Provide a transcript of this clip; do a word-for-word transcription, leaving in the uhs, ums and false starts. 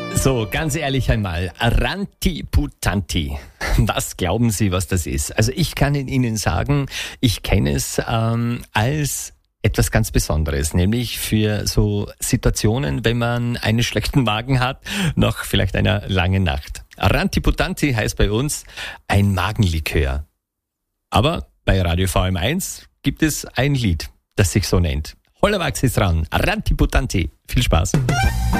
So, ganz ehrlich einmal, Rantiputanti. Was glauben Sie, was das ist? Also ich kann Ihnen sagen, ich kenne es ähm, als etwas ganz Besonderes, nämlich für so Situationen, wenn man einen schlechten Magen hat, nach vielleicht einer langen Nacht. Rantiputanti heißt bei uns ein Magenlikör. Aber bei Radio V M eins gibt es ein Lied, das sich so nennt. Hollerwachs ist dran, Rantiputanti. Viel Spaß.